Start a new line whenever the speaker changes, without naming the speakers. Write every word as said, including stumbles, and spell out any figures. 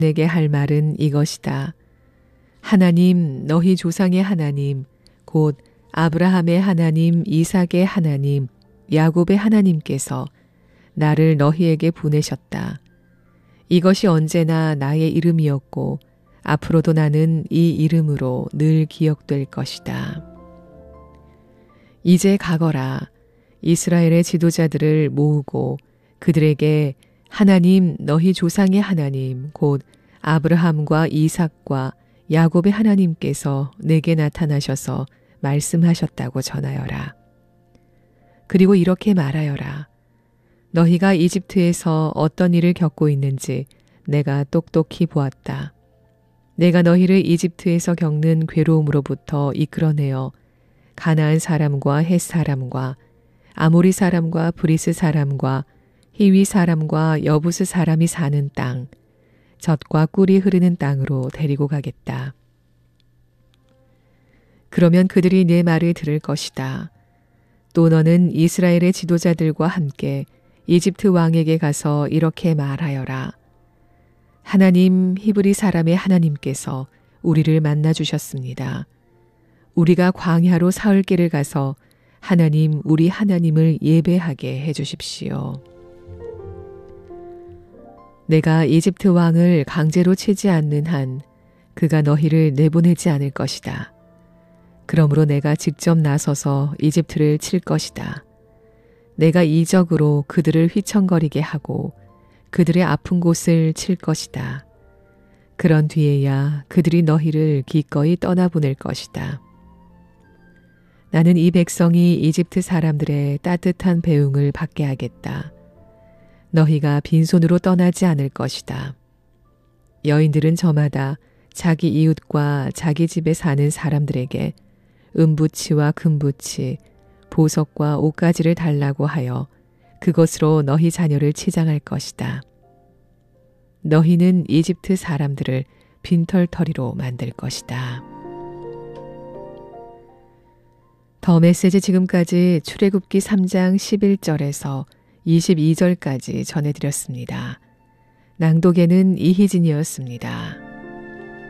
내게 할 말은 이것이다. 하나님, 너희 조상의 하나님, 곧 아브라함의 하나님, 이삭의 하나님, 야곱의 하나님께서 나를 너희에게 보내셨다. 이것이 언제나 나의 이름이었고 앞으로도 나는 이 이름으로 늘 기억될 것이다. 이제 가거라. 이스라엘의 지도자들을 모으고 그들에게 하나님, 너희 조상의 하나님, 곧 아브라함과 이삭과 야곱의 하나님께서 내게 나타나셔서 말씀하셨다고 전하여라. 그리고 이렇게 말하여라. 너희가 이집트에서 어떤 일을 겪고 있는지 내가 똑똑히 보았다. 내가 너희를 이집트에서 겪는 괴로움으로부터 이끌어내어 가나안 사람과 헷 사람과 아모리 사람과 브리스 사람과 히위 사람과 여부스 사람이 사는 땅, 젖과 꿀이 흐르는 땅으로 데리고 가겠다. 그러면 그들이 내 말을 들을 것이다. 또 너는 이스라엘의 지도자들과 함께 이집트 왕에게 가서 이렇게 말하여라. 하나님, 히브리 사람의 하나님께서 우리를 만나 주셨습니다. 우리가 광야로 사흘 길을 가서 하나님, 우리 하나님을 예배하게 해 주십시오. 내가 이집트 왕을 강제로 치지 않는 한 그가 너희를 내보내지 않을 것이다. 그러므로 내가 직접 나서서 이집트를 칠 것이다. 내가 이적으로 그들을 휘청거리게 하고 그들의 아픈 곳을 칠 것이다. 그런 뒤에야 그들이 너희를 기꺼이 떠나보낼 것이다. 나는 이 백성이 이집트 사람들의 따뜻한 배웅을 받게 하겠다. 너희가 빈손으로 떠나지 않을 것이다. 여인들은 저마다 자기 이웃과 자기 집에 사는 사람들에게 은부치와 금부치, 보석과 옷가지를 달라고 하여 그것으로 너희 자녀를 치장할 것이다. 너희는 이집트 사람들을 빈털터리로 만들 것이다. 더 메시지 지금까지 출애굽기 삼 장 십일 절에서 이십이 절까지 전해드렸습니다. 낭독에는 이희진이었습니다.